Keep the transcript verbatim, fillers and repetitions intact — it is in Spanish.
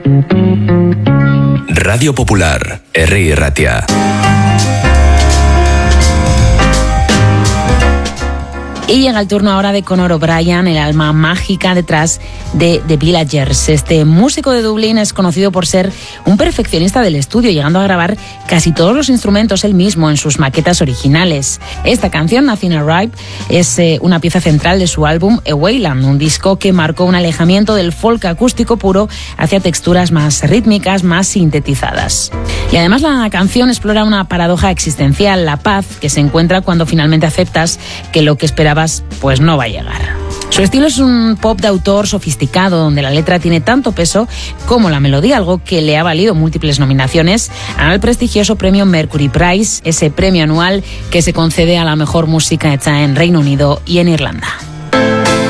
Radio Popular, Herri Ratia. Y llega el turno ahora de Conor O'Brien, el alma mágica detrás de The Villagers. Este músico de Dublín es conocido por ser un perfeccionista del estudio, llegando a grabar casi todos los instrumentos él mismo en sus maquetas originales. Esta canción, Nothing Arrived, es eh, una pieza central de su álbum A Wayland, un disco que marcó un alejamiento del folk acústico puro hacia texturas más rítmicas, más sintetizadas. Y además la canción explora una paradoja existencial, la paz que se encuentra cuando finalmente aceptas que lo que esperabas pues no va a llegar. Su estilo es un pop de autor sofisticado, donde la letra tiene tanto peso como la melodía, algo que le ha valido múltiples nominaciones al prestigioso premio Mercury Prize, ese premio anual que se concede a la mejor música hecha en Reino Unido y en Irlanda.